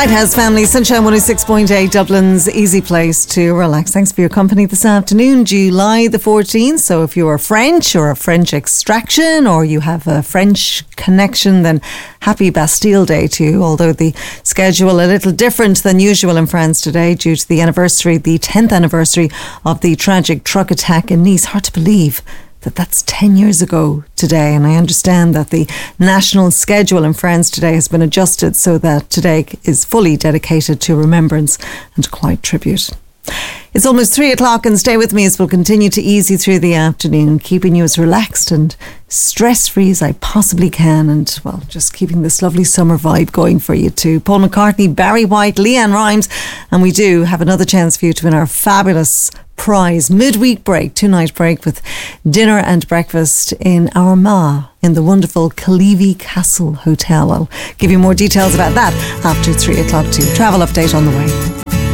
Lighthouse family, Sunshine 106.8, Dublin's easy place to relax. Thanks for your company this afternoon, July the 14th. So if you're French or a French extraction or you have a French connection, then happy Bastille Day to you. Although the schedule a little different than usual in France today due to the 10th anniversary of the tragic truck attack in Nice. Hard to believe that's 10 years ago today, and I understand that the national schedule in France today has been adjusted so that today is fully dedicated to remembrance and to quiet tribute. It's almost 3 o'clock and stay with me as we'll continue to ease you through the afternoon, keeping you as relaxed and stress-free as I possibly can, and well, just keeping this lovely summer vibe going for you too. Paul McCartney, Barry White, Leanne Rimes, and we do have another chance for you to win our fabulous prize midweek break, 2-night break with dinner and breakfast in Armagh in the wonderful Kalivi Castle Hotel. I'll give you more details about that after 3 o'clock too. Travel update on the way.